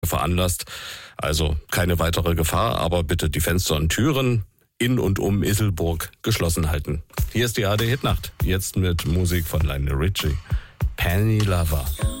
veranlasst. Also keine weitere Gefahr, aber bitte die Fenster und Türen in und um Isselburg geschlossen halten. Hier ist die ARD Hitnacht. Jetzt mit Musik von Lionel Richie. Penny Lover.